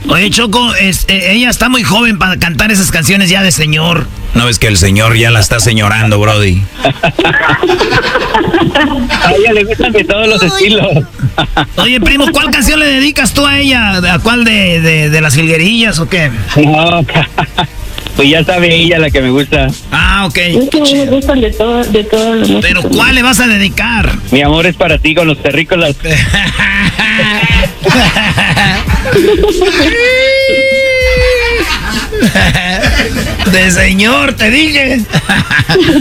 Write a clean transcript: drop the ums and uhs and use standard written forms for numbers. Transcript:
Oye, Choco, ella está muy joven para cantar esas canciones ya de señor. No ves que el señor ya la está señorando, Brody. A ella le gustan de todos los estilos. Oye, primo, ¿cuál canción le dedicas tú a ella? ¿A cuál de las jilguerillas o qué? No, pues ya sabe ella la que me gusta. Ah, ok. Es que me gustan de todo los Pero ¿cuál le vas a dedicar? Mi amor es para ti con los terrícolas. De señor, te dije.